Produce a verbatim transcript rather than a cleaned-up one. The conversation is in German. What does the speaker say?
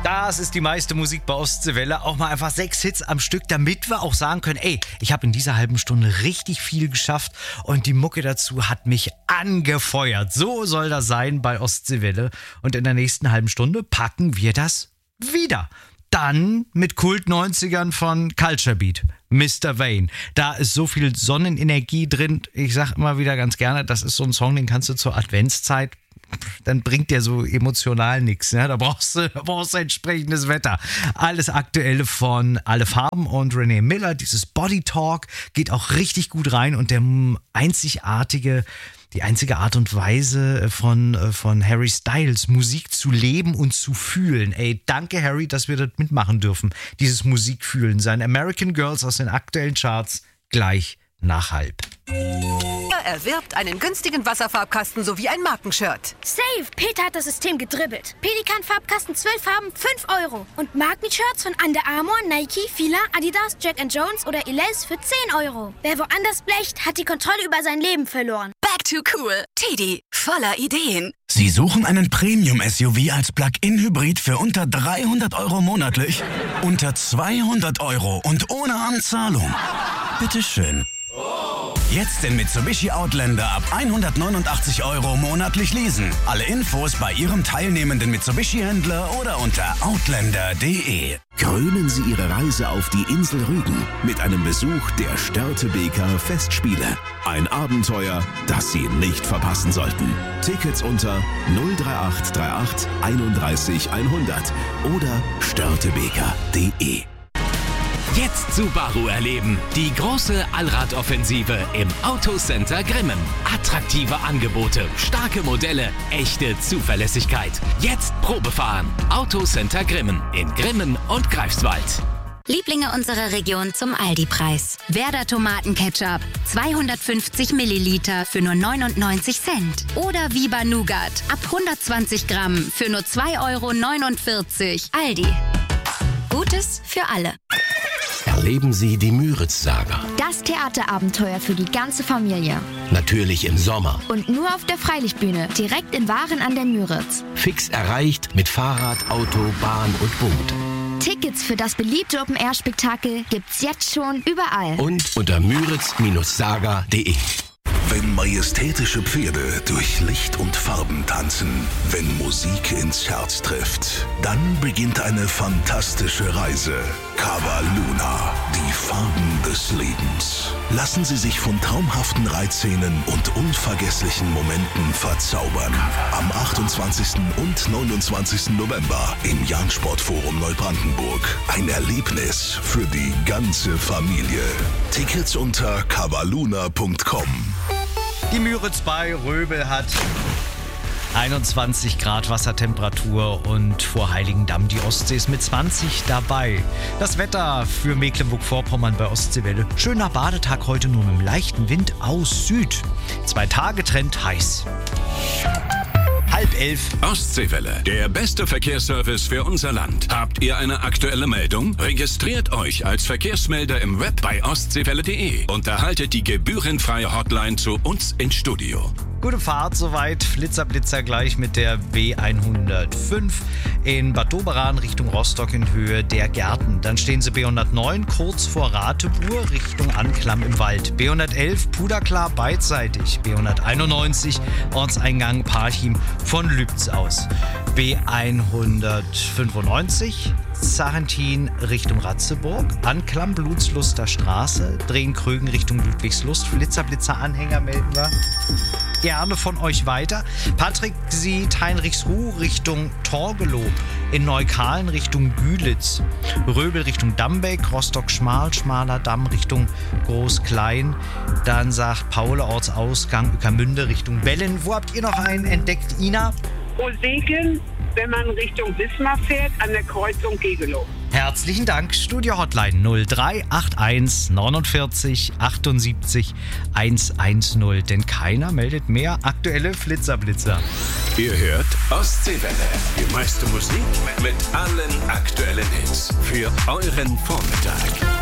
Das ist die meiste Musik bei Ostseewelle. Auch mal einfach sechs Hits am Stück, damit wir auch sagen können, ey, ich habe in dieser halben Stunde richtig viel geschafft und die Mucke dazu hat mich angefeuert. So soll das sein bei Ostseewelle. Und in der nächsten halben Stunde packen wir das wieder. Dann mit Kult neunzigern von Culture Beat, Mister Wayne. Da ist so viel Sonnenenergie drin. Ich sag immer wieder ganz gerne, das ist so ein Song, den kannst du zur Adventszeit, dann bringt der so emotional nichts. Ne? Da brauchst du, da brauchst du entsprechendes Wetter. Alles Aktuelle von Alle Farben und Renee Miller. Dieses Body Talk geht auch richtig gut rein und der einzigartige, die einzige Art und Weise von, von Harry Styles, Musik zu leben und zu fühlen. Ey, danke Harry, dass wir das mitmachen dürfen. Dieses Musikfühlen. Sein American Girls aus den aktuellen Charts gleich nach halb. Erwirbt einen günstigen Wasserfarbkasten sowie ein Markenshirt. Safe! Peter hat das System gedribbelt. Pelikan-Farbkasten zwölf Farben, fünf Euro. Und Markenshirts von Under Armour, Nike, Fila, Adidas, Jack and Jones oder Elize für zehn Euro. Wer woanders blecht, hat die Kontrolle über sein Leben verloren. Back to cool. Teddy, voller Ideen. Sie suchen einen Premium-S U V als Plug-in-Hybrid für unter dreihundert Euro monatlich? Unter zweihundert Euro und ohne Anzahlung? Bitteschön. Jetzt den Mitsubishi Outlander ab hundertneunundachtzig Euro monatlich leasen. Alle Infos bei Ihrem teilnehmenden Mitsubishi-Händler oder unter outlander punkt de. Krönen Sie Ihre Reise auf die Insel Rügen mit einem Besuch der Störtebeker Festspiele. Ein Abenteuer, das Sie nicht verpassen sollten. Tickets unter null drei acht drei acht einunddreißig hundert oder störtebeker punkt de. Jetzt Subaru erleben. Die große Allradoffensive im Autocenter Grimmen. Attraktive Angebote, starke Modelle, echte Zuverlässigkeit. Jetzt Probefahren. Autocenter Grimmen in Grimmen und Greifswald. Lieblinge unserer Region zum Aldi-Preis. Werder Tomatenketchup, zweihundertfünfzig Milliliter für nur neunundneunzig Cent. Oder Viva Nougat, ab hundertzwanzig Gramm für nur zwei Euro neunundvierzig. Aldi. Gutes für alle. Erleben Sie die Müritz-Saga. Das Theaterabenteuer für die ganze Familie. Natürlich im Sommer. Und nur auf der Freilichtbühne, direkt in Waren an der Müritz. Fix erreicht mit Fahrrad, Auto, Bahn und Boot. Tickets für das beliebte Open-Air-Spektakel gibt's jetzt schon überall. Und unter müritz saga punkt de. Wenn majestätische Pferde durch Licht und Farben tanzen, wenn Musik ins Herz trifft, dann beginnt eine fantastische Reise. Cava Luna, die Farben des Lebens. Lassen Sie sich von traumhaften Reitszenen und unvergesslichen Momenten verzaubern. Am achtundzwanzigsten und neunundzwanzigsten November im Jahn-Sportforum Neubrandenburg. Ein Erlebnis für die ganze Familie. Tickets unter cavaluna punkt com. Die Müritz bei Röbel hat einundzwanzig Grad Wassertemperatur und vor Heiligendamm die Ostsee ist mit zwanzig dabei. Das Wetter für Mecklenburg-Vorpommern bei Ostseewelle. Schöner Badetag heute nur mit einem leichten Wind aus Süd. Zwei Tage Trend heiß. Halb elf. Ostseewelle, der beste Verkehrsservice für unser Land. Habt ihr eine aktuelle Meldung? Registriert euch als Verkehrsmelder im Web bei ostseewelle punkt de und erhaltet die gebührenfreie Hotline zu uns ins Studio. Gute Fahrt soweit. Flitzer-Blitzer gleich mit der B hundertfünf in Bad Doberan Richtung Rostock in Höhe der Gärten. Dann stehen Sie B hundertneun kurz vor Ratebur Richtung Anklam im Wald. B hundertelf Puderklar beidseitig. B hunderteinundneunzig Ortseingang Parchim von Lübz aus. B hundertfünfundneunzig Sarrentin Richtung Ratzeburg. Anklam Blutsluster Straße. Drehen Krögen Richtung Ludwigslust. Flitzer-Blitzer Anhänger melden wir gerne von euch weiter. Patrick sieht Heinrichsruh Richtung Torgelow, in Neukalen Richtung Gülitz, Röbel Richtung Dambeck, Rostock Schmal, Schmaler Damm Richtung Groß-Klein. Dann sagt Paul Ortsausgang Ueckermünde Richtung Bellen. Wo habt ihr noch einen entdeckt, Ina? Rosegen, wenn man Richtung Wismar fährt, an der Kreuzung Gegelow. Herzlichen Dank. Studio Hotline null drei acht eins neunundvierzig achtundsiebzig hundertzehn. Denn keiner meldet mehr aktuelle Flitzer-Blitzer. Ihr hört Ostseewelle. Die meiste Musik mit allen aktuellen Hits für euren Vormittag.